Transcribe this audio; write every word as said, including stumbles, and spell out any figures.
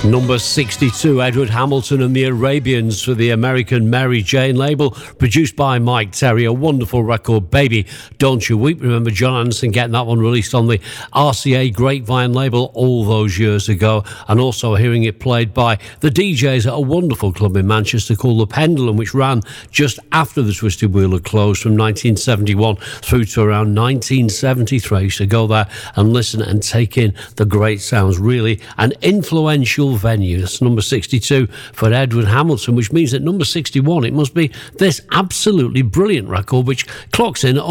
Number sixty-two, Edward Hamilton and the Arabians for the American Mary Jane label, produced by Mike Terry. A wonderful record, Baby Don't You Weep. Remember John Anderson getting that one released on the R C A Grapevine label all those years ago, and also hearing it played by the D Js at a wonderful club in Manchester called The Pendulum, which ran just after the Twisted Wheel had closed from nineteen seventy-one through to around nineteen seventy-three. I used to go there and listen and take in the great sounds. Really an influential venue. That's number sixty-two for Edward Hamilton, which means that number sixty-one, it must be this absolutely brilliant record, which clocks in